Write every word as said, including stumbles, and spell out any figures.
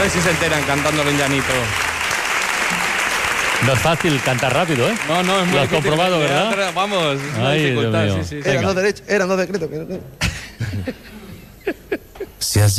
ver si se enteran cantándolo en llanito. No es fácil cantar rápido, ¿eh? No, no, es muy Lo has difícil. comprobado, ¿verdad? Vamos, es una Ay, dificultad, Dios mío. sí, sí, sí. Eran Venga. dos derechos, eran dos decretos. Si has